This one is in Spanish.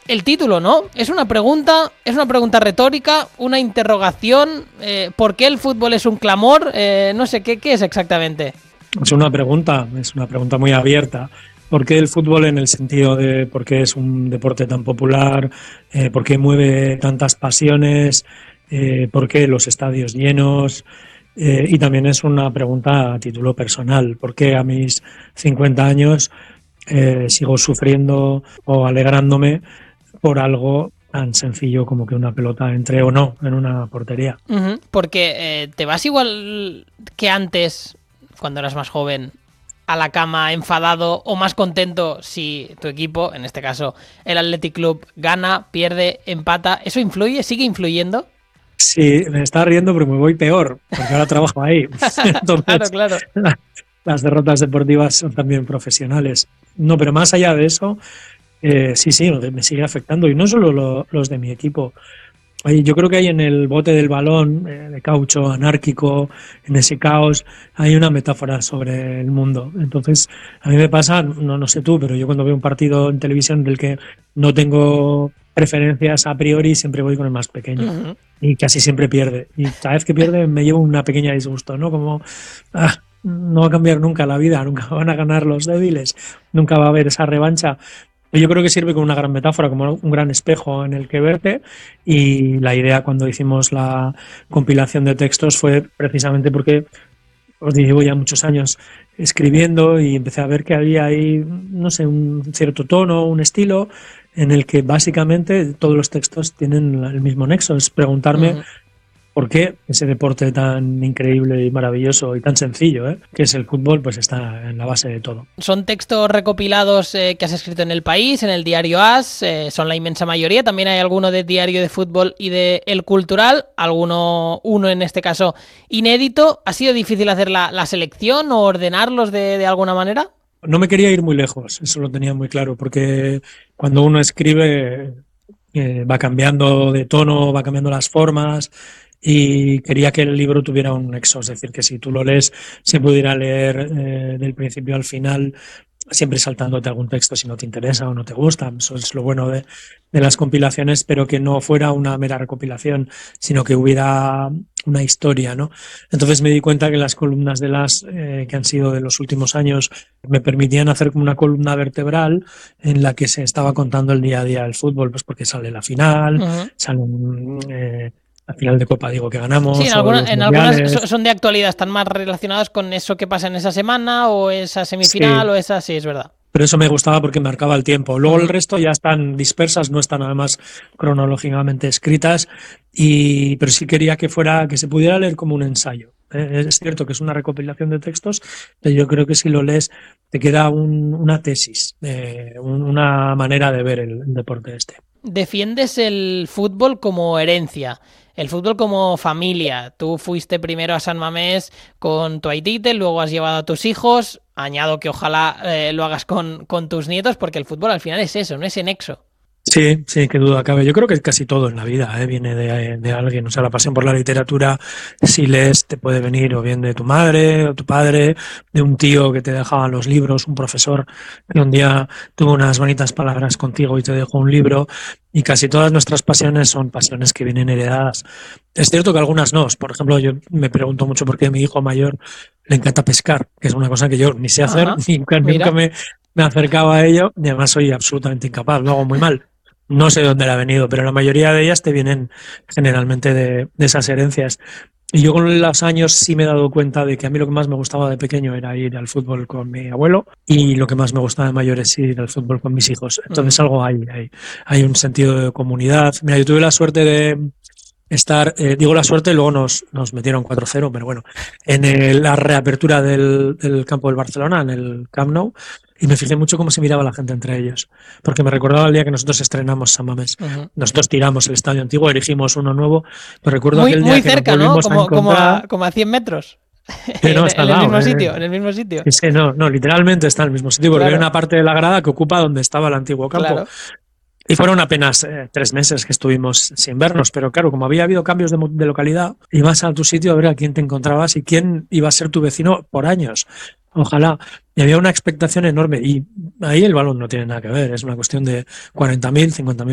el título, ¿no? Es una pregunta retórica, una interrogación. ¿Por qué el fútbol es un clamor? No sé, ¿qué es exactamente? Es una pregunta muy abierta. ¿Por qué el fútbol en el sentido de por qué es un deporte tan popular? ¿Por qué mueve tantas pasiones? ¿Por qué los estadios llenos? Y también es una pregunta a título personal. ¿Por qué a mis 50 años sigo sufriendo o alegrándome por algo tan sencillo como que una pelota entre o no en una portería? Porque te vas igual que antes, cuando eras más joven, a la cama enfadado o más contento si tu equipo, en este caso el Athletic Club, gana, pierde, empata. ¿Eso influye? ¿Sigue influyendo? Sí, me está riendo pero me voy peor, porque ahora trabajo ahí. Entonces, Claro. las derrotas deportivas son también profesionales. No, pero más allá de eso, sí, me sigue afectando. Y no solo los de mi equipo. Yo creo que hay en el bote del balón, de caucho anárquico, en ese caos, hay una metáfora sobre el mundo. Entonces, a mí me pasa, no sé tú, pero yo cuando veo un partido en televisión del que no tengo preferencias a priori, siempre voy con el más pequeño. Y casi siempre pierde. Y cada vez que pierde me llevo una pequeña disgusto, ¿no? Como, no va a cambiar nunca la vida, nunca van a ganar los débiles, nunca va a haber esa revancha. Yo creo que sirve como una gran metáfora, como un gran espejo en el que verte, y la idea cuando hicimos la compilación de textos fue precisamente porque llevo ya muchos años escribiendo y empecé a ver que había ahí, no sé, un cierto tono, un estilo en el que básicamente todos los textos tienen el mismo nexo, es preguntarme por qué ese deporte tan increíble y maravilloso y tan sencillo, que es el fútbol, pues está en la base de todo. Son textos recopilados que has escrito en El País, en el diario AS, son la inmensa mayoría. También hay alguno de Diario de Fútbol y de El Cultural, uno en este caso inédito. ¿Ha sido difícil hacer la selección o ordenarlos de alguna manera? No me quería ir muy lejos, eso lo tenía muy claro, porque cuando uno escribe va cambiando de tono, va cambiando las formas, y quería que el libro tuviera un nexo, es decir, que si tú lo lees se pudiera leer del principio al final, siempre saltándote algún texto si no te interesa o no te gusta. Eso es lo bueno de las compilaciones, pero que no fuera una mera recopilación, sino que hubiera una historia, ¿no? Entonces me di cuenta que las columnas de las que han sido de los últimos años me permitían hacer como una columna vertebral en la que se estaba contando el día a día del fútbol, pues porque sale la final, salen la final de Copa, digo, que ganamos. Sí, en algunas son de actualidad, están más relacionadas con eso que pasa en esa semana o esa semifinal o esa, sí, es verdad. Pero eso me gustaba porque marcaba el tiempo. Luego el resto ya están dispersas, no están además cronológicamente escritas, pero sí quería que se pudiera leer como un ensayo. Es cierto que es una recopilación de textos, pero yo creo que si lo lees te queda una tesis, una manera de ver el deporte este. Defiendes el fútbol como herencia, el fútbol como familia. Tú fuiste primero a San Mamés con tu aitite, luego has llevado a tus hijos. Añado que ojalá lo hagas con tus nietos, porque el fútbol al final es eso, no es nexo. Sí, qué duda cabe. Yo creo que casi todo en la vida viene de alguien. O sea, la pasión por la literatura, si lees, te puede venir o bien de tu madre o tu padre, de un tío que te dejaba los libros, un profesor que un día tuvo unas bonitas palabras contigo y te dejó un libro. Y casi todas nuestras pasiones son pasiones que vienen heredadas. Es cierto que algunas no. Por ejemplo, yo me pregunto mucho por qué a mi hijo mayor le encanta pescar, que es una cosa que yo ni sé hacer, nunca me acercaba a ello, y además soy absolutamente incapaz, lo hago muy mal. No sé dónde le ha venido, pero la mayoría de ellas te vienen generalmente de esas herencias. Y yo con los años sí me he dado cuenta de que a mí lo que más me gustaba de pequeño era ir al fútbol con mi abuelo, y lo que más me gustaba de mayor es ir al fútbol con mis hijos. Entonces algo hay un sentido de comunidad. Mira, yo tuve la suerte de estar, digo la suerte, luego nos metieron 4-0, pero bueno, en la reapertura del campo del Barcelona, en el Camp Nou, y me fijé mucho cómo se miraba la gente entre ellos, porque me recordaba el día que nosotros estrenamos San Mamés. Nosotros tiramos el estadio antiguo, erigimos uno nuevo, pero recuerdo aquel día muy que cerca, nos volvimos a encontrar, como a 100 metros. no, está en el al lado, en el mismo sitio. Es que no, literalmente está en el mismo sitio, porque Claro. hay una parte de la grada que ocupa donde estaba el antiguo campo. Claro. Y fueron apenas 3 meses que estuvimos sin vernos, pero claro, como había habido cambios de localidad, ibas a tu sitio a ver a quién te encontrabas y quién iba a ser tu vecino por años. Ojalá. Y había una expectación enorme, y ahí el balón no tiene nada que ver, es una cuestión de 40.000, 50.000